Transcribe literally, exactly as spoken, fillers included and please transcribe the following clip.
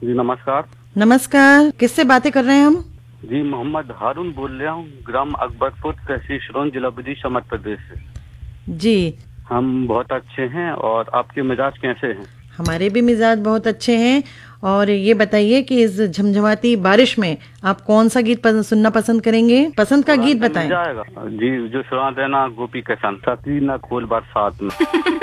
जी नमस्कार। नमस्कार, किससे बातें कर रहे हैं हम? जी मोहम्मद हारून बोल रहा हूँ, ग्राम अकबरपुर, तहसील सिरोंज, जिला विदिशा, मध्य प्रदेश से। जी। हम बहुत अच्छे हैं, और आपके मिजाज कैसे हैं? हमारे भी मिजाज बहुत अच्छे हैं। और ये बताइए कि इस झमझमाती बारिश में आप कौन सा गीत पसंद, सुनना पसंद करेंगे? पसंद का गीत पुराना मिल बताएं। जाएगा जी, जो सुना देना गोपी के संग, सती न खोल बरसात में।